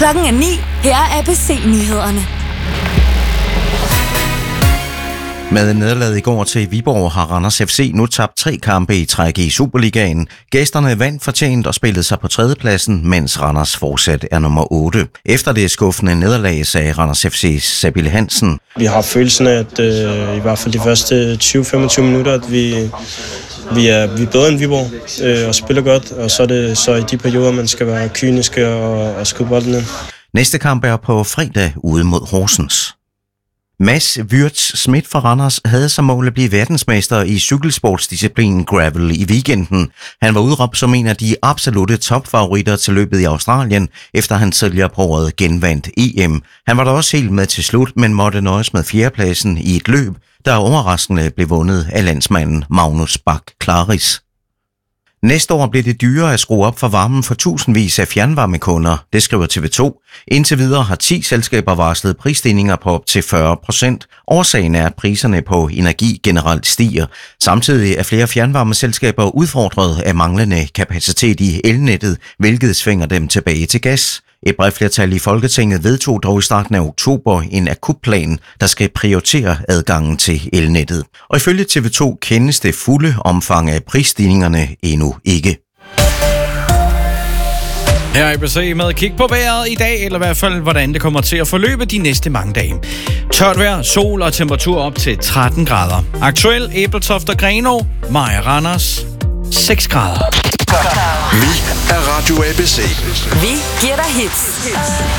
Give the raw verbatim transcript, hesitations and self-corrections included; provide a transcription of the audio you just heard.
Klokken er ni. Her er A B C-nyhederne. Med nederlaget i går til Viborg har Randers F C nu tabt tre kampe i træk i Superligaen. Gæsterne vandt fortjent og spillede sig på tredjepladsen, mens Randers fortsat er nummer otte. Efter det skuffende nederlag sagde Randers F C's Sabile Hansen: Vi har følelsen af, at øh, i hvert fald de første tyve til femogtyve minutter, at vi, vi, er, vi er bedre end Viborg øh, og spiller godt. Og så er det så i de perioder, man skal være kyniske og, og skyde bolden ned. Næste kamp er på fredag ude mod Horsens. Mads Wirtz Schmidt fra Randers havde som mål at blive verdensmester i cykelsportsdisciplinen gravel i weekenden. Han var udråbt som en af de absolutte topfavoritter til løbet i Australien, efter han tidligere på året genvandt E M. Han var da også helt med til slut, men måtte nøjes med fjerdepladsen i et løb, der overraskende blev vundet af landsmanden Magnus Bak Klaris. Næste år bliver det dyrere at skrue op for varmen for tusindvis af fjernvarmekunder, det skriver T V to. Indtil videre har ti selskaber varslet prisstigninger på op til fyrre procent. Årsagen er, at priserne på energi generelt stiger. Samtidig er flere fjernvarmeselskaber udfordret af manglende kapacitet i elnettet, hvilket svinger dem tilbage til gas. Et bredt flertal i Folketinget vedtog dog i starten af oktober en akutplan, der skal prioritere adgangen til elnettet. Og ifølge T V to kendes det fulde omfang af prisstigningerne endnu ikke. Her er A B C med kig på vejret i dag, eller i hvert fald, hvordan det kommer til at forløbe de næste mange dage. Tørt vejr, sol og temperatur op til tretten grader. Aktuel Ebeltoft og Grenaa, Maja Randers, seks grader. Vi er Radio A B C. Vi giver dig hits.